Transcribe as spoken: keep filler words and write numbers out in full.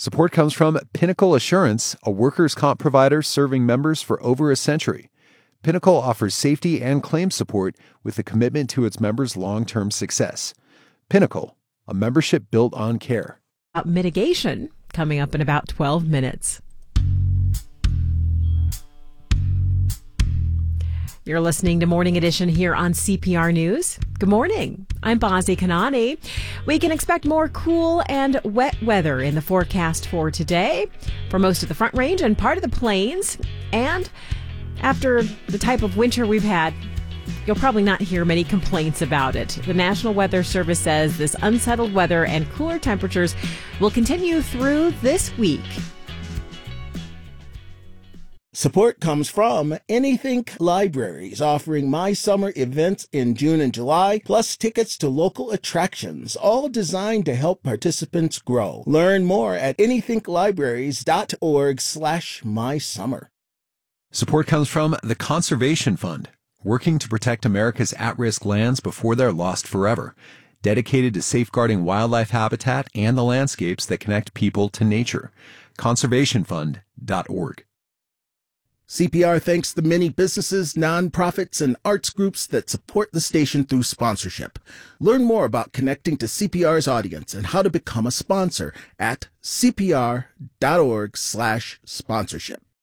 Support comes from Pinnacle Assurance, a workers' comp provider serving members for over a century. Pinnacle offers safety and claim support with a commitment to its members' long-term success. Pinnacle, a membership built on care. Mitigation coming up in about twelve minutes. You're listening to Morning Edition here on C P R News. Good morning. I'm Bazi Kanani. We can expect more cool and wet weather in the forecast for today for most of the Front Range and part of the Plains. And after the type of winter we've had, you'll probably not hear many complaints about it. The National Weather Service says this unsettled weather and cooler temperatures will continue through this week. Support comes from Anythink Libraries, offering My Summer events in June and July, plus tickets to local attractions, all designed to help participants grow. Learn more at anythinklibraries.org slash my summer. Support comes from the Conservation Fund, working to protect America's at-risk lands before they're lost forever, dedicated to safeguarding wildlife habitat and the landscapes that connect people to nature. conservation fund dot org. C P R thanks the many businesses, nonprofits, and arts groups that support the station through sponsorship. Learn more about connecting to C P R's audience and how to become a sponsor at c p r dot org slash sponsorship.